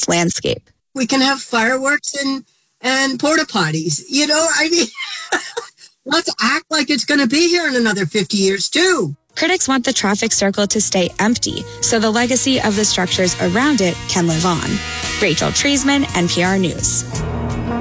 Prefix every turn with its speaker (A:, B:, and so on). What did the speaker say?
A: its landscape.
B: We can have fireworks and porta potties. Let's act like it's going to be here in another 50 years, too.
A: Critics want the traffic circle to stay empty, so the legacy of the structures around it can live on. Rachel Treisman, NPR News.